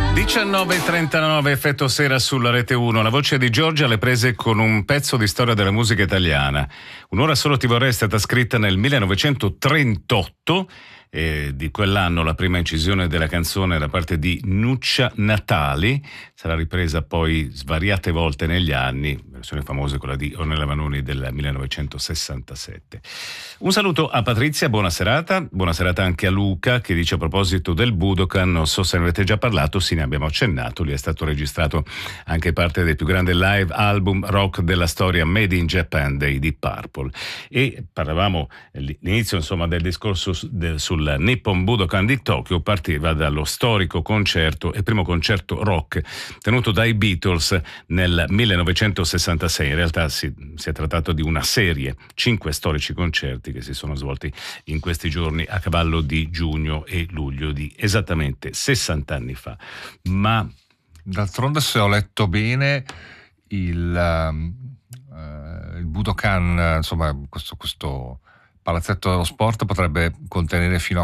19:39, effetto sera sulla Rete 1. La voce di Giorgia alle prese con un pezzo di storia della musica italiana. Un'ora solo ti vorrei è stata scritta nel 1938 e di quell'anno la prima incisione della canzone da parte di Nuccia Natali. Sarà ripresa poi svariate volte negli anni, versione famosa quella di Ornella Vanoni del 1967. Un saluto a Patrizia, buona serata anche a Luca che dice a proposito del Budokan, non so se ne avete già parlato, sì ne abbiamo accennato, lì è stato registrato anche parte del più grande live album rock della storia Made in Japan dei Deep Purple. E parlavamo l'inizio insomma del discorso sul Nippon Budokan di Tokyo partiva dallo storico concerto e primo concerto rock tenuto dai Beatles nel 1966. In realtà si è trattato di una serie, 5 storici concerti che si sono svolti in questi giorni a cavallo di giugno e luglio di esattamente 60 anni fa. Ma d'altronde, se ho letto bene, il Budokan, insomma questo palazzetto dello sport potrebbe contenere fino a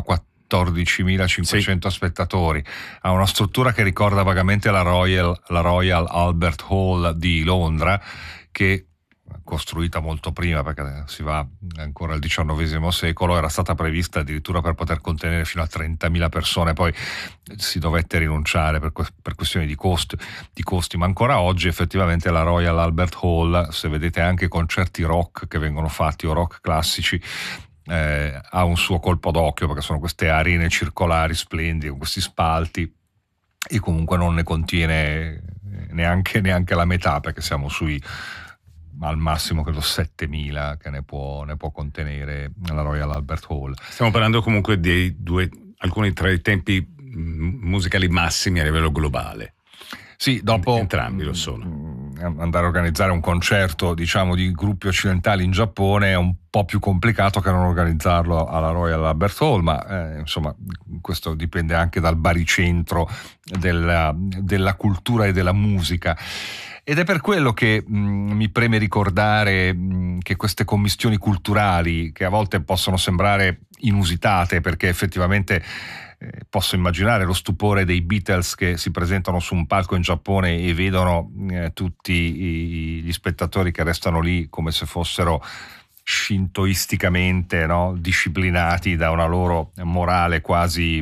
14.500 spettatori. Ha una struttura che ricorda vagamente la Royal Albert Hall di Londra, che costruita molto prima, perché si va ancora al XIX secolo, era stata prevista addirittura per poter contenere fino a 30.000 persone, poi si dovette rinunciare per questioni di costi, ma ancora oggi effettivamente la Royal Albert Hall, se vedete anche concerti rock che vengono fatti o rock classici, ha un suo colpo d'occhio, perché sono queste arene circolari splendide con questi spalti, e comunque non ne contiene neanche la metà, perché siamo sui al massimo credo 7.000 che ne può contenere la Royal Albert Hall. Stiamo parlando comunque di alcuni tra i tempi musicali massimi a livello globale. Sì, dopo entrambi lo sono. Andare a organizzare un concerto, diciamo, di gruppi occidentali in Giappone è un po' più complicato che non organizzarlo alla Royal Albert Hall, ma insomma questo dipende anche dal baricentro della cultura e della musica. Ed è per quello che mi preme ricordare che queste commistioni culturali, che a volte possono sembrare inusitate, perché effettivamente posso immaginare lo stupore dei Beatles che si presentano su un palco in Giappone e vedono tutti gli spettatori che restano lì come se fossero shintoisticamente, no, disciplinati da una loro morale quasi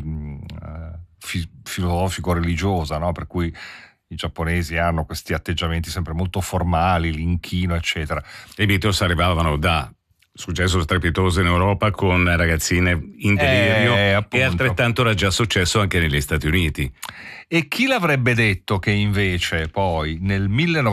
filosofico-religiosa, no? Per cui i giapponesi hanno questi atteggiamenti sempre molto formali, l'inchino, eccetera. I Beatles arrivavano da successo strepitoso in Europa con ragazzine in delirio, e altrettanto era già successo anche negli Stati Uniti. E chi l'avrebbe detto che invece poi nel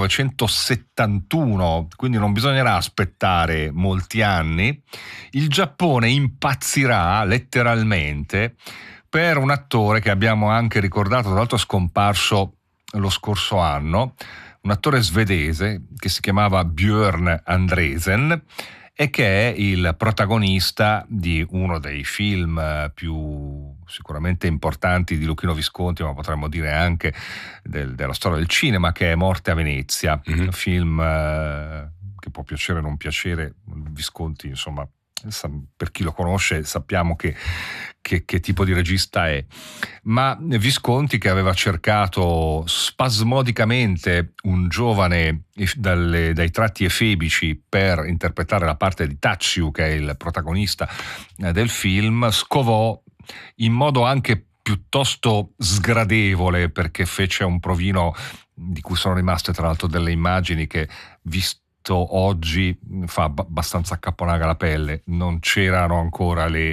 1971, quindi non bisognerà aspettare molti anni, il Giappone impazzirà letteralmente per un attore che abbiamo anche ricordato, tra l'altro scomparso lo scorso anno, un attore svedese che si chiamava Björn Andresen e che è il protagonista di uno dei film più sicuramente importanti di Luchino Visconti, ma potremmo dire anche della storia del cinema, che è Morte a Venezia, un film che può piacere o non piacere. Visconti, insomma, per chi lo conosce sappiamo che tipo di regista è, ma Visconti, che aveva cercato spasmodicamente un giovane dai tratti efebici per interpretare la parte di Tatsu, che è il protagonista del film, scovò in modo anche piuttosto sgradevole, perché fece un provino di cui sono rimaste tra l'altro delle immagini che, visto oggi, fa abbastanza accapponare la pelle. Non c'erano ancora i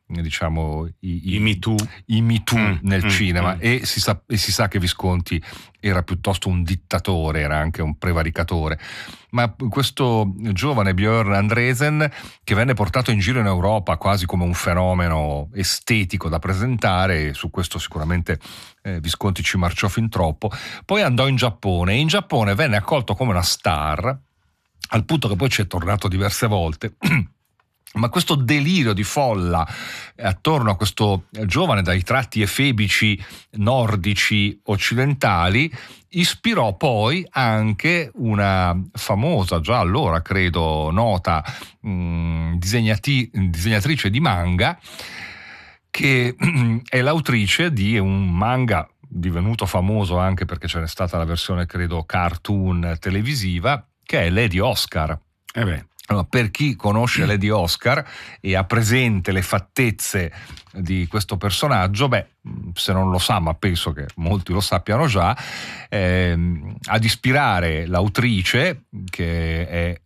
Me Too nel cinema. E si sa che Visconti era piuttosto un dittatore, era anche un prevaricatore. Ma questo giovane Björn Andresen, che venne portato in giro in Europa quasi come un fenomeno estetico da presentare, su questo sicuramente Visconti ci marciò fin troppo, poi andò in Giappone e in Giappone venne accolto come una star, al punto che poi ci è tornato diverse volte. Ma questo delirio di folla attorno a questo giovane dai tratti efebici nordici occidentali ispirò poi anche una famosa, già allora credo nota, disegnatrice di manga, che è l'autrice di un manga divenuto famoso anche perché ce n'è stata la versione, credo, cartoon televisiva, che è Lady Oscar. Allora, per chi conosce Lady Oscar e ha presente le fattezze di questo personaggio, se non lo sa, ma penso che molti lo sappiano già, ad ispirare l'autrice, che è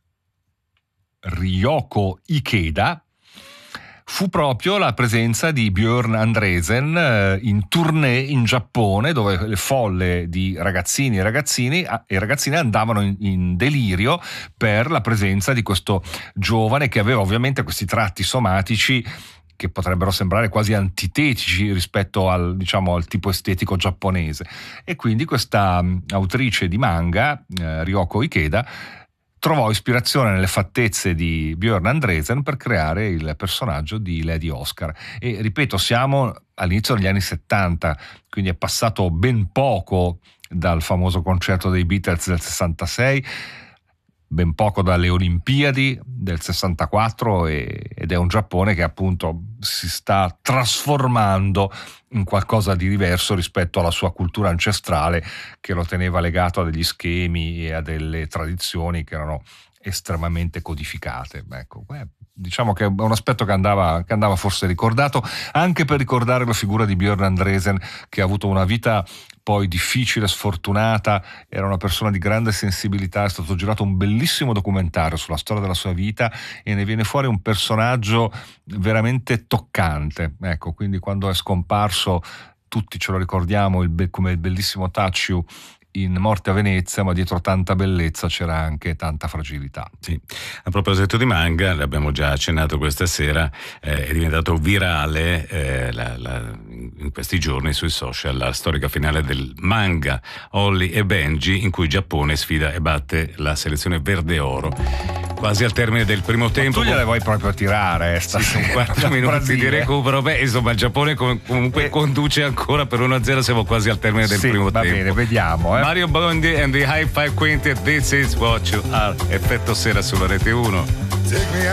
Ryoko Ikeda, fu proprio la presenza di Björn Andresen in tournée in Giappone, dove le folle di ragazzini e ragazzine andavano in delirio per la presenza di questo giovane che aveva ovviamente questi tratti somatici che potrebbero sembrare quasi antitetici rispetto al tipo estetico giapponese. E quindi questa autrice di manga, Ryoko Ikeda, trovò ispirazione nelle fattezze di Björn Andresen per creare il personaggio di Lady Oscar. E ripeto, siamo all'inizio degli anni 70, quindi è passato ben poco dal famoso concerto dei Beatles del 66, ben poco dalle Olimpiadi del 64, ed è un Giappone che appunto si sta trasformando in qualcosa di diverso rispetto alla sua cultura ancestrale, che lo teneva legato a degli schemi e a delle tradizioni che erano estremamente codificate. Ecco, diciamo che è un aspetto che andava forse ricordato, anche per ricordare la figura di Björn Andresen, che ha avuto una vita poi difficile, sfortunata, era una persona di grande sensibilità. È stato girato un bellissimo documentario sulla storia della sua vita e ne viene fuori un personaggio veramente toccante. Ecco, quindi quando è scomparso tutti ce lo ricordiamo come il bellissimo Tacciu in Morte a Venezia, ma dietro tanta bellezza c'era anche tanta fragilità. Sì. A proposito di manga, l'abbiamo già accennato questa sera, è diventato virale in questi giorni sui social la storica finale del manga Holly e Benji, in cui il Giappone sfida e batte la selezione verde-oro. Quasi al termine del primo tempo. Tu gliele vuoi proprio tirare? Sì, sono 4 minuti di recupero. Insomma, il Giappone comunque conduce ancora per 1-0, siamo quasi al termine del primo tempo. Va bene, vediamo. Mario Bondi and the High Five Quintet, This is what you are. Effetto sera sulla Rete 1.